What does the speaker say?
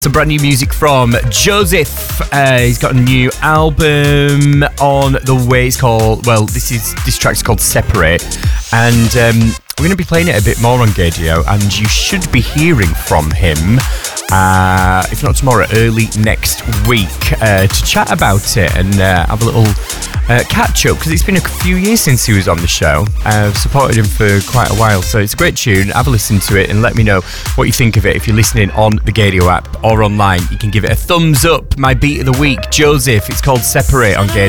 Some brand new music from Joseph. He's got a new album on the way. It's called, this track's called Separate. And we're going to be playing it a bit more on Gaydio, and you should be hearing from him, if not tomorrow, early next week, to chat about it and have a little catch up, because it's been a few years since he was on the show. I've supported him for quite a while, so it's a great tune. Have a listen to it and let me know what you think of it. If you're listening on the Gaydio app or online, you can give it a thumbs up. My beat of the week, Joseph. It's called Separate on Gaydio.